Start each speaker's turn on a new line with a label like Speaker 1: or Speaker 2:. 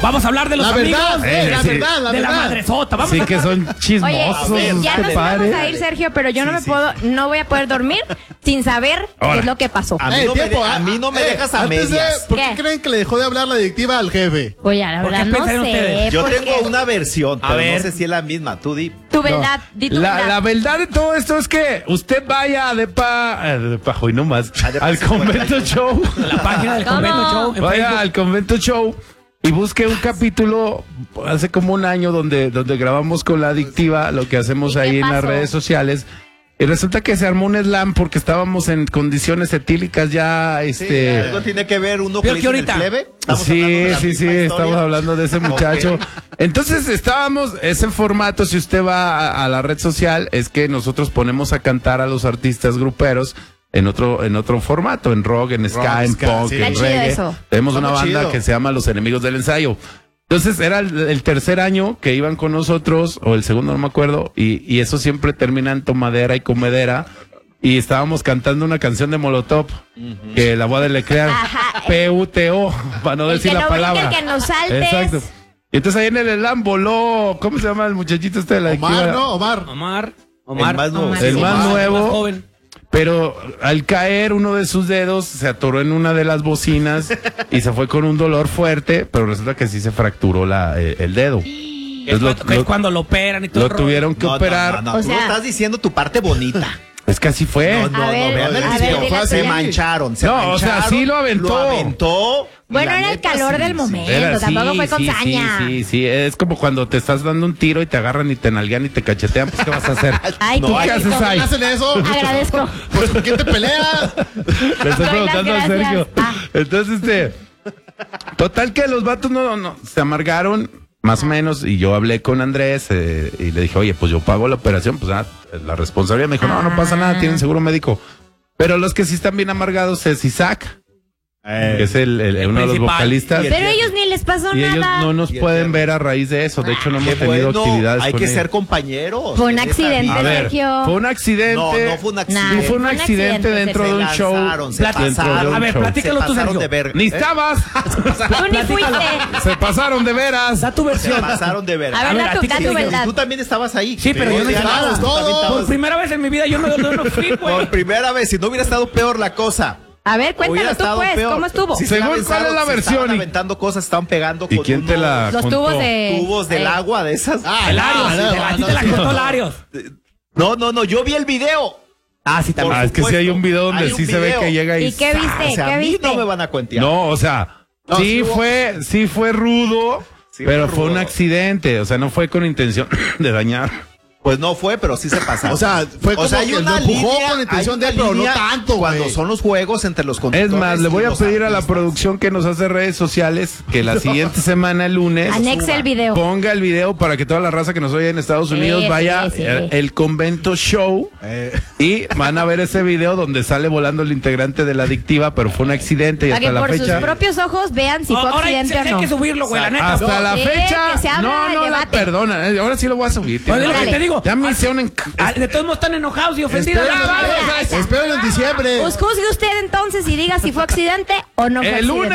Speaker 1: Vamos a hablar de los amigos.
Speaker 2: La verdad.
Speaker 1: De la madresota. Vamos
Speaker 3: Sí
Speaker 1: a
Speaker 3: que son chismosos.
Speaker 4: Oye, ya nos
Speaker 3: padre.
Speaker 4: vamos a ir, Sergio, pero yo no voy a poder dormir sin saber qué es lo que pasó.
Speaker 2: A mí no me dejas a medias.
Speaker 5: ¿Por qué creen que le dejó de hablar la directiva al jefe?
Speaker 4: Oye, la verdad
Speaker 1: qué
Speaker 4: no
Speaker 1: pensaron
Speaker 4: sé.
Speaker 1: ustedes?
Speaker 2: Yo tengo una versión, pero
Speaker 1: ver.
Speaker 2: no sé si es la misma. Tú di.
Speaker 4: Tu verdad, di tu verdad.
Speaker 3: La verdad de todo esto es que usted vaya de hoy nomás, al Convento Show.
Speaker 1: la página del
Speaker 4: ¿Cómo?
Speaker 1: Convento Show. en
Speaker 3: Vaya
Speaker 1: Facebook.
Speaker 3: al Convento Show y busque un capítulo hace como un año donde grabamos con la adictiva lo que hacemos
Speaker 4: ¿Y qué
Speaker 3: ahí en las
Speaker 4: pasó?
Speaker 3: redes sociales. Y resulta que se armó un slam porque estábamos en condiciones etílicas ya,
Speaker 2: Algo tiene que ver uno
Speaker 1: Pero
Speaker 2: que
Speaker 1: que
Speaker 2: le dicen el
Speaker 1: ahorita.
Speaker 2: plebe. Estamos hablando de la
Speaker 3: Sí,
Speaker 2: misma historia.
Speaker 3: estamos hablando de ese muchacho.
Speaker 2: Ok.
Speaker 3: Entonces estábamos, ese formato, si usted va a la red social, es que nosotros ponemos a cantar a los artistas gruperos en otro formato, en rock, en ska, en
Speaker 5: ska,
Speaker 3: punk,
Speaker 5: sí.
Speaker 3: en
Speaker 4: Está chido
Speaker 3: reggae.
Speaker 4: eso.
Speaker 3: Tenemos
Speaker 5: Está
Speaker 3: una
Speaker 5: muy
Speaker 3: banda
Speaker 5: chido.
Speaker 3: que se llama Los Enemigos del Ensayo. Entonces era el tercer año que iban con nosotros, o el segundo, no me acuerdo, y eso siempre termina en tomadera y comedera. Y estábamos cantando una canción de Molotov, que la voy a deletrear,
Speaker 4: Ajá.
Speaker 3: PUTO, para no
Speaker 4: El
Speaker 3: decir
Speaker 4: que
Speaker 3: la
Speaker 4: no brinque,
Speaker 3: palabra.
Speaker 4: el que no saltes.
Speaker 3: Exacto. Y entonces ahí en el slam voló, ¿cómo se llama el muchachito este de la
Speaker 5: Omar,
Speaker 3: adictiva?
Speaker 5: ¿no? Omar.
Speaker 1: Omar.
Speaker 2: El más nuevo.
Speaker 4: Omar.
Speaker 3: El
Speaker 4: Sí,
Speaker 3: más
Speaker 4: Omar.
Speaker 3: nuevo.
Speaker 1: Más joven.
Speaker 3: Pero al caer uno de sus dedos se atoró en una de las bocinas y se fue con un dolor fuerte, pero resulta que sí se fracturó el dedo.
Speaker 1: Es
Speaker 3: Entonces
Speaker 1: cuando lo operan y todo.
Speaker 3: lo
Speaker 1: el rollo.
Speaker 3: tuvieron que operar.
Speaker 4: O
Speaker 2: Tú
Speaker 4: sea-
Speaker 2: no estás diciendo tu parte bonita.
Speaker 3: Es que así fue.
Speaker 4: A ver,
Speaker 2: vean el
Speaker 4: a ver,
Speaker 2: video.
Speaker 4: di la
Speaker 2: Se
Speaker 4: tuya.
Speaker 2: mancharon.
Speaker 3: No, o sea, sí lo aventó.
Speaker 2: Lo aventó. y
Speaker 4: Bueno,
Speaker 2: la
Speaker 4: era el
Speaker 2: neta,
Speaker 4: calor
Speaker 2: sí,
Speaker 4: del
Speaker 2: sí.
Speaker 4: momento.
Speaker 3: Era,
Speaker 4: Tampoco fue con saña.
Speaker 3: Sí, es como cuando te estás dando un tiro y te agarran y te nalguean y te cachetean, pues ¿qué vas a hacer?
Speaker 4: Ay,
Speaker 2: No,
Speaker 4: tú
Speaker 3: ¿qué haces ahí?
Speaker 5: ¿Hacen eso?
Speaker 4: agradezco.
Speaker 5: Pues ¿por qué te peleas?
Speaker 3: Le estoy
Speaker 4: Doy las
Speaker 3: preguntando a
Speaker 4: gracias.
Speaker 3: Sergio.
Speaker 4: Ah.
Speaker 3: Entonces, total que los vatos no se amargaron, más o menos, y yo hablé con Andrés y le dije, oye, pues yo pago la operación, pues la responsabilidad. Me dijo, no pasa nada, tienen seguro médico. Pero los que sí están bien amargados es Isaac, que es uno de los
Speaker 1: principal.
Speaker 3: vocalistas.
Speaker 4: Pero ellos ni les pasó
Speaker 3: Y ellos
Speaker 4: nada.
Speaker 3: no nos
Speaker 2: Y el
Speaker 3: pueden
Speaker 2: viernes.
Speaker 3: ver a raíz de eso. De hecho, no hemos
Speaker 2: Qué
Speaker 3: tenido
Speaker 2: bueno,
Speaker 3: actividades
Speaker 2: hay
Speaker 3: con
Speaker 2: que
Speaker 3: ellos.
Speaker 2: ser compañeros.
Speaker 4: Fue un
Speaker 2: En esta
Speaker 4: accidente,
Speaker 2: vida.
Speaker 3: A ver,
Speaker 4: Sergio.
Speaker 3: fue un accidente.
Speaker 2: No fue un accidente.
Speaker 4: Nah,
Speaker 3: Sí, fue un accidente dentro de un
Speaker 2: Se
Speaker 3: show.
Speaker 2: lanzaron, se
Speaker 3: Dentro de
Speaker 2: pasaron.
Speaker 3: un
Speaker 1: A ver,
Speaker 3: show.
Speaker 1: platícalo tú,
Speaker 2: pasaron
Speaker 1: Sergio.
Speaker 2: de verga.
Speaker 3: Ni estabas.
Speaker 4: Tú ni fuiste.
Speaker 3: Se pasaron de veras.
Speaker 1: Da tu
Speaker 2: Se
Speaker 1: versión.
Speaker 2: pasaron de verga.
Speaker 4: A ver,
Speaker 1: A ver,
Speaker 4: da
Speaker 1: a
Speaker 4: tu,
Speaker 1: ti
Speaker 4: da
Speaker 1: que
Speaker 4: tu
Speaker 1: te dijeron,
Speaker 4: verdad.
Speaker 2: Tú también estabas ahí.
Speaker 1: Sí, pero yo no hice
Speaker 5: estábamos
Speaker 1: nada.
Speaker 5: todos.
Speaker 1: Por primera vez en mi vida yo no fui,
Speaker 2: Por
Speaker 1: güey.
Speaker 2: primera vez, si no hubiera estado peor la cosa.
Speaker 4: A ver,
Speaker 2: Hubiera
Speaker 4: cuéntalo tú,
Speaker 2: estado
Speaker 4: pues.
Speaker 2: peor.
Speaker 4: ¿Cómo estuvo?
Speaker 2: Sí, se
Speaker 3: Según,
Speaker 2: lanzaron,
Speaker 3: ¿cuál es la
Speaker 2: se
Speaker 3: versión?
Speaker 2: Estaban aventando cosas, estaban pegando
Speaker 3: ¿Y
Speaker 2: con
Speaker 3: quién te
Speaker 2: unos
Speaker 3: la
Speaker 4: Los
Speaker 3: contó?
Speaker 4: tubos de...
Speaker 2: tubos del agua de esas.
Speaker 1: El Arios. A ti te la contó Larios.
Speaker 2: No, yo vi el video.
Speaker 1: Ah, sí, también.
Speaker 3: Ah, es que sí hay un video donde
Speaker 2: Hay un
Speaker 3: sí se ve
Speaker 2: video.
Speaker 3: que llega y...
Speaker 4: ¿Y qué viste?
Speaker 2: O sea,
Speaker 4: ¿Qué
Speaker 2: a mí
Speaker 4: viste?
Speaker 2: no me van a cuentear.
Speaker 3: No, o sea,
Speaker 2: No,
Speaker 3: sí
Speaker 2: sí
Speaker 3: fue rudo,
Speaker 2: Sí
Speaker 3: pero
Speaker 2: fue
Speaker 3: fue un
Speaker 2: rudo.
Speaker 3: accidente. O sea, no fue con intención de dañar.
Speaker 2: Pues no fue, pero sí se pasaron.
Speaker 5: O sea, fue como
Speaker 2: hay
Speaker 5: que
Speaker 2: una
Speaker 5: lo empujó
Speaker 2: línea,
Speaker 5: con intención
Speaker 2: hay
Speaker 5: de,
Speaker 2: una
Speaker 5: pero no
Speaker 2: línea
Speaker 5: tanto,
Speaker 2: cuando
Speaker 5: güey.
Speaker 2: son los juegos entre los
Speaker 3: Es
Speaker 2: conductores.
Speaker 3: más, le voy
Speaker 2: y
Speaker 3: a
Speaker 2: los
Speaker 3: pedir a la
Speaker 2: artistas.
Speaker 3: producción que nos hace redes sociales que la siguiente semana, el lunes,
Speaker 4: Anexe el video.
Speaker 3: ponga el video para que toda la raza que nos oye en Estados Unidos
Speaker 4: Sí,
Speaker 3: vaya
Speaker 4: sí, sí.
Speaker 3: el Convento Show y van a ver ese video donde sale volando el integrante de la adictiva, pero fue un accidente y
Speaker 4: Para que
Speaker 3: hasta la
Speaker 4: por
Speaker 3: fecha...
Speaker 4: sus propios ojos vean si fue
Speaker 1: Ahora
Speaker 4: accidente
Speaker 1: hay
Speaker 4: o no.
Speaker 1: que subirlo, güey, la neta.
Speaker 3: Hasta la
Speaker 4: Sí,
Speaker 3: fecha,
Speaker 4: que se abra el
Speaker 3: no,
Speaker 4: debate.
Speaker 3: perdona, ahora sí lo voy a subir.
Speaker 1: Oye, lo que
Speaker 4: Dale.
Speaker 1: te digo.
Speaker 3: Ya me hicieron
Speaker 1: De todos modos están enojados y ofendidos.
Speaker 5: Espérenlo en diciembre.
Speaker 4: Pues juzgue usted entonces y diga si fue accidente o no fue
Speaker 3: el
Speaker 4: accidente.
Speaker 3: lunes.